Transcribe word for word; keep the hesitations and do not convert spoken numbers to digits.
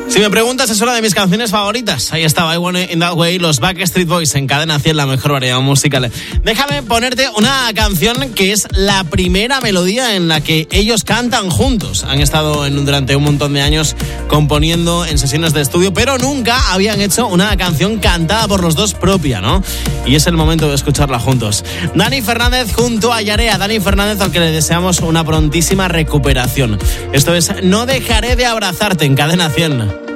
Si me preguntas, es una de mis canciones favoritas. Ahí estaba, I Want It In That Way, los Backstreet Boys en Cadena cien, la mejor variedad musical. Déjame ponerte una canción que es la primera melodía en la que ellos cantan juntos. Han estado en, durante un montón de años componiendo en sesiones de estudio, pero nunca habían hecho una canción cantada por los dos propia, ¿no? Y es el momento de escucharla juntos. Dani Fernández junto a Yarea. Dani Fernández, al que le deseamos una prontísima recuperación. Esto es No Dejaré de Abrazarte en Cadena cien.